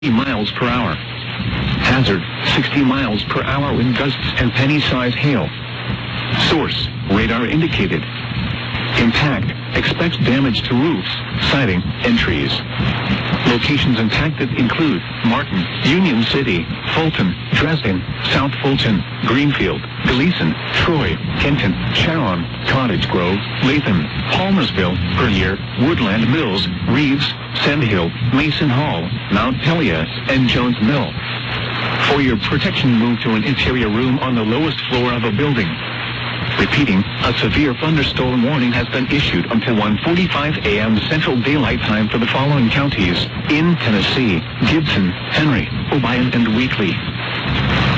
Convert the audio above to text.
miles per hour. Hazard, 60 miles per hour wind gusts and penny-size hail. Source, radar indicated. Impact, expects damage to roofs, siding, and trees. Locations impacted include Martin, Union City, Fulton, Dresden, South Fulton, Greenfield, Gleason, Troy, Kenton, Sharon, Cottage Grove, Latham, Palmersville, Bernier, Woodland Mills, Reeves, Sandhill, Mason Hall, Mount Pelia, and Jones Mill. For your protection, move to an interior room on the lowest floor of a building. Repeating, a severe thunderstorm warning has been issued until 1:45 a.m. Central Daylight Time for the following counties in Tennessee: Gibson, Henry, Obion, and Wheatley.